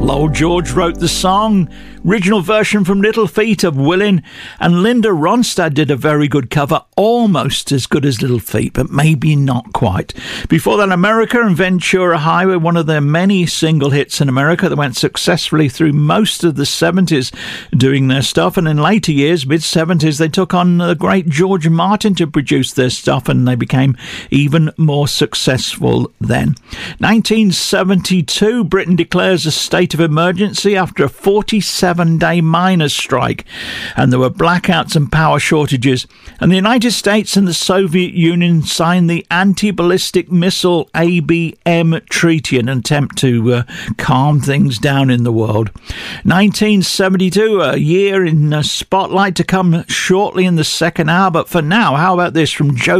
Lowell George wrote the song. Original version from Little Feat of Willin', and Linda Ronstadt did a very good cover, almost as good as Little Feat, but maybe not quite. Before that, America and Ventura Highway, one of their many single hits in America that went successfully through most of the 70s doing their stuff, and in later years, mid-70s, they took on the great George Martin to produce their stuff, and they became even more successful then. 1972, Britain declares a state of emergency after a 47-day miners' strike, and there were blackouts and power shortages, and the United States and the Soviet Union signed the Anti-Ballistic Missile ABM Treaty, an attempt to calm things down in the world. 1972, a year in Spotlight to come shortly in the second hour, but for now, how about this from Joe